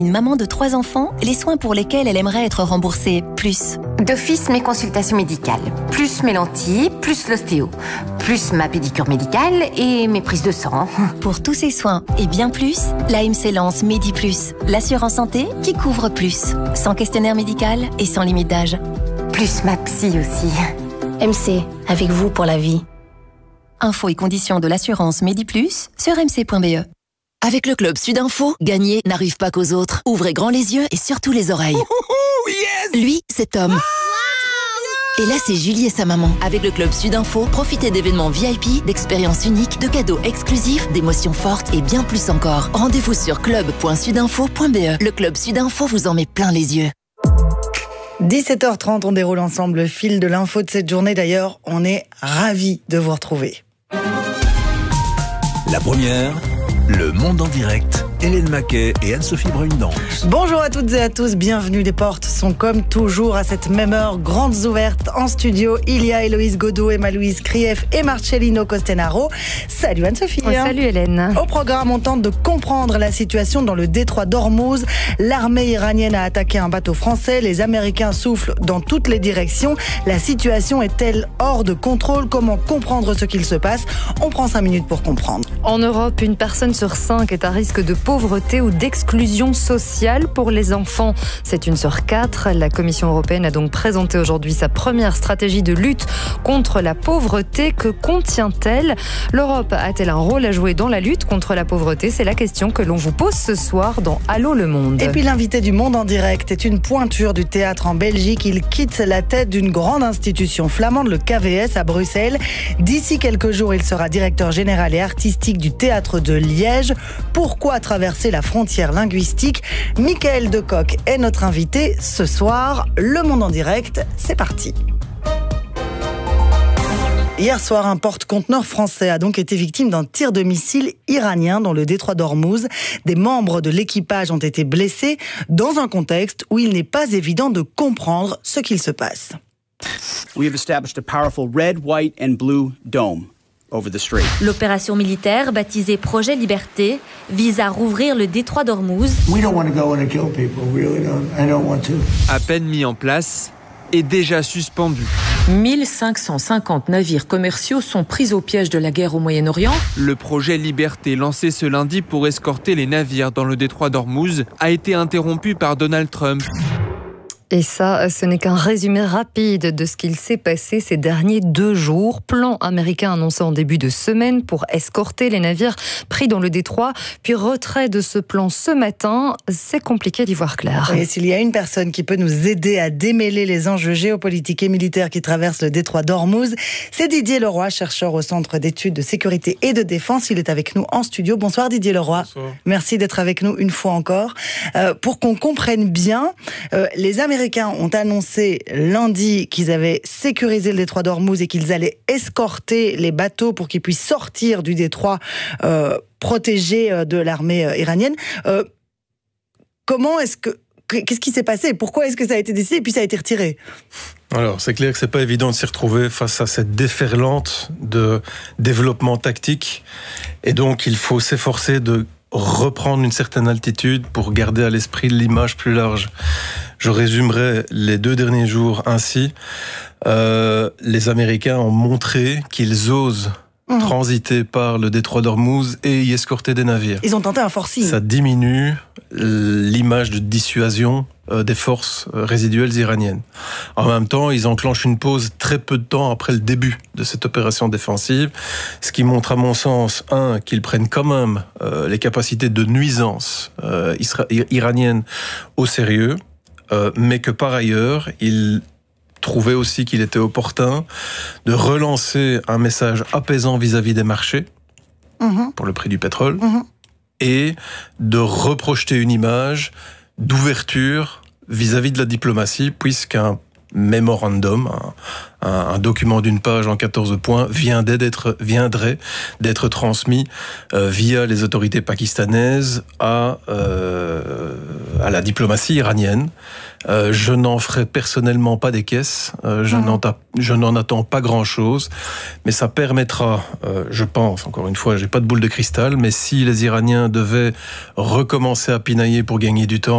Une maman de 3 enfants, les soins pour lesquels elle aimerait être remboursée plus. D'office, mes consultations médicales, plus mes lentilles, plus l'ostéo, plus ma pédicure médicale et mes prises de sang. Pour tous ces soins et bien plus, l'AMC lance MediPlus, l'assurance santé qui couvre plus. Sans questionnaire médical et sans limite d'âge. Plus ma psy aussi. MC, avec vous pour la vie. Infos et conditions de l'assurance MediPlus sur mc.be. Avec le club Sudinfo, gagner n'arrive pas qu'aux autres. Ouvrez grand les yeux et surtout les oreilles. Yes. Lui, c'est Tom. Et là, c'est Julie et sa maman. Avec le club Sudinfo, profitez d'événements VIP, d'expériences uniques, de cadeaux exclusifs, d'émotions fortes et bien plus encore. Rendez-vous sur club.sudinfo.be. Le club Sudinfo vous en met plein les yeux. 17h30, on déroule ensemble le fil de l'info de cette journée. D'ailleurs, on est ravis de vous retrouver. La première, Le Monde en direct. Hélène Maquet et Anne-Sophie Brune-Danse. Bonjour à toutes et à tous, bienvenue. Les portes sont comme toujours à cette même heure grandes ouvertes en studio. Il y a Héloïse Godot, Emma-Louise Krief et Marcellino Costenaro. Salut Anne-Sophie. Salut Hélène. Au programme, on tente de comprendre la situation dans le détroit d'Ormuz. L'armée iranienne a attaqué un bateau français. Les Américains soufflent dans toutes les directions. La situation est-elle hors de contrôle? Comment comprendre ce qu'il se passe? On prend 5 minutes pour comprendre. En Europe, une personne sur 5 est à risque de pauvreté ou d'exclusion sociale pour les enfants. C'est 1 sur 4. La Commission européenne a donc présenté aujourd'hui sa première stratégie de lutte contre la pauvreté. Que contient-elle? L'Europe a-t-elle un rôle à jouer dans la lutte contre la pauvreté? C'est la question que l'on vous pose ce soir dans Allô le Monde. Et puis l'invité du Monde en direct est une pointure du théâtre en Belgique. Il quitte la tête d'une grande institution flamande, le KVS à Bruxelles. D'ici quelques jours, il sera directeur général et artistique du théâtre de Liège. Pourquoi traverser la frontière linguistique? Michael Decoq est notre invité ce soir. Le Monde en direct, c'est parti. Hier soir, un porte-conteneur français a donc été victime d'un tir de missile iranien dans le détroit d'Ormuz. Des membres de l'équipage ont été blessés dans un contexte où il n'est pas évident de comprendre ce qu'il se passe. We have established a powerful red, white and blue dome over the strait. L'opération militaire, baptisée Projet Liberté, vise à rouvrir le détroit d'Ormuz. We don't want to go in and kill people, really don't. I don't want to. À peine mis en place et déjà suspendu. 1550 navires commerciaux sont pris au piège de la guerre au Moyen-Orient. Le projet Liberté, lancé ce lundi pour escorter les navires dans le détroit d'Ormuz, a été interrompu par Donald Trump. Et ça, ce n'est qu'un résumé rapide de ce qu'il s'est passé ces derniers 2 jours. Plan américain annoncé en début de semaine pour escorter les navires pris dans le détroit, puis retrait de ce plan ce matin. C'est compliqué d'y voir clair. Et s'il y a une personne qui peut nous aider à démêler les enjeux géopolitiques et militaires qui traversent le détroit d'Ormuz, c'est Didier Leroy, chercheur au Centre d'études de sécurité et de défense. Il est avec nous en studio. Bonsoir Didier Leroy. Bonsoir. Merci d'être avec nous une fois encore. Pour qu'on comprenne bien, les Américains ont annoncé lundi qu'ils avaient sécurisé le détroit d'Ormuz et qu'ils allaient escorter les bateaux pour qu'ils puissent sortir du détroit protégé de l'armée iranienne. Qu'est-ce qui s'est passé? Pourquoi est-ce que ça a été décidé et puis ça a été retiré? Alors, c'est clair que c'est pas évident de s'y retrouver face à cette déferlante de développement tactique. Et donc, il faut s'efforcer de reprendre une certaine altitude pour garder à l'esprit l'image plus large. Je résumerai les 2 derniers jours ainsi. Les Américains ont montré qu'ils osent transiter par le détroit d'Ormuz et y escorter des navires. Ils ont tenté un forcing. Ça diminue l'image de dissuasion des forces résiduelles iraniennes. En même temps, ils enclenchent une pause très peu de temps après le début de cette opération défensive, ce qui montre à mon sens, qu'ils prennent quand même les capacités de nuisance iraniennes au sérieux, mais que par ailleurs, ils trouvaient aussi qu'il était opportun de relancer un message apaisant vis-à-vis des marchés, pour le prix du pétrole, et de reprojeter une image d'ouverture vis-à-vis de la diplomatie, puisqu'un mémorandum, un document d'une page en 14 points, viendrait d'être transmis via les autorités pakistanaises à la la diplomatie iranienne. Je n'en ferai personnellement pas des caisses. Je n'en attends pas grand-chose. Mais ça permettra, je pense, encore une fois, j'ai pas de boule de cristal, mais si les Iraniens devaient recommencer à pinailler pour gagner du temps,